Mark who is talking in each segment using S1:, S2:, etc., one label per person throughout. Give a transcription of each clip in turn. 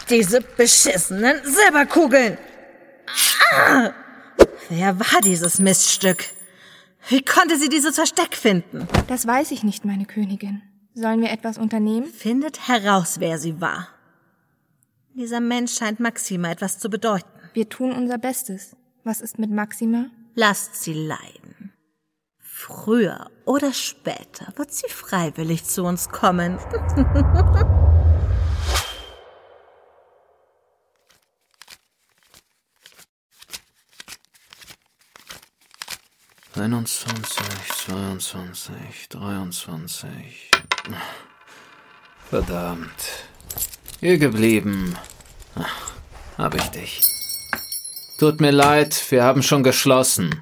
S1: Diese beschissenen Silberkugeln! Ah! Wer war dieses Miststück? Wie konnte sie dieses Versteck finden?
S2: Das weiß ich nicht, meine Königin. Sollen wir etwas unternehmen?
S1: Findet heraus, wer sie war. Dieser Mensch scheint Maxima etwas zu bedeuten.
S2: Wir tun unser Bestes. Was ist mit Maxima?
S1: Lasst sie leiden. Früher oder später wird sie freiwillig zu uns kommen.
S3: 21, 22, 23. Verdammt. Hier geblieben. Hab ich dich. Tut mir leid, wir haben schon geschlossen.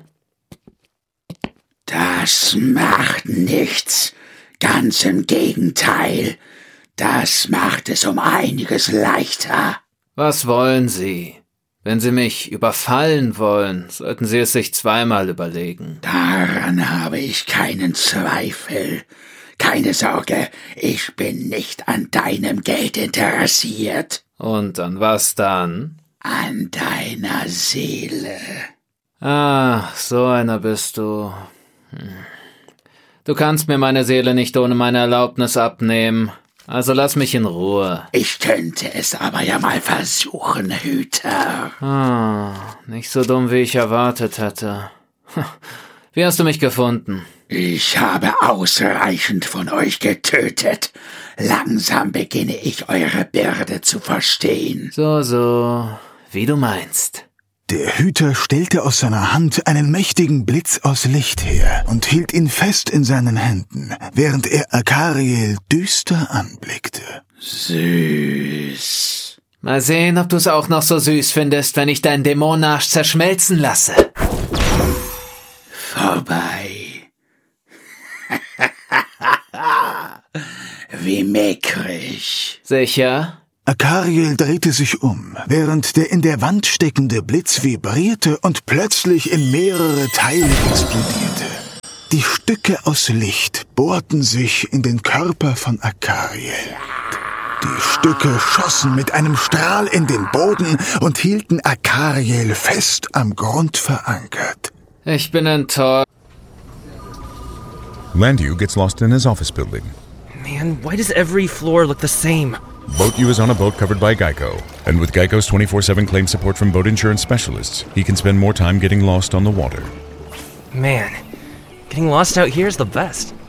S4: Das macht nichts. Ganz im Gegenteil. Das macht es um einiges leichter.
S3: Was wollen Sie? Wenn Sie mich überfallen wollen, sollten Sie es sich zweimal überlegen.
S4: Daran habe ich keinen Zweifel. Keine Sorge, ich bin nicht an deinem Geld interessiert.
S3: Und an was dann?
S4: An deiner Seele.
S3: Ah, so einer bist du. Du kannst mir meine Seele nicht ohne meine Erlaubnis abnehmen. Also lass mich in Ruhe.
S4: Ich könnte es aber ja mal versuchen, Hüter.
S3: Nicht so dumm, wie ich erwartet hatte. Wie hast du mich gefunden?
S4: Ich habe ausreichend von euch getötet. Langsam beginne ich eure Bürde zu verstehen.
S3: So, wie du meinst.
S5: Der Hüter stellte aus seiner Hand einen mächtigen Blitz aus Licht her und hielt ihn fest in seinen Händen, während er Akariel düster anblickte.
S4: Süß.
S3: Mal sehen, ob du es auch noch so süß findest, wenn ich deinen Dämonenarsch zerschmelzen lasse.
S4: Vorbei. Wie mickrig.
S3: Sicher?
S5: Akariel drehte sich um, während der in der Wand steckende Blitz vibrierte und plötzlich in mehrere Teile explodierte. Die Stücke aus Licht bohrten sich in den Körper von Akariel. Die Stücke schossen mit einem Strahl in den Boden und hielten Akariel fest am Grund verankert.
S3: Ich bin enttäuscht.
S6: Landu gets lost in his office building.
S7: Man, why does every floor look the same?
S6: Boat U is on a boat covered by Geico. And with Geico's 24/7 claim support from boat insurance specialists, he can spend more time getting lost on the water.
S7: Man, getting lost out here is the best.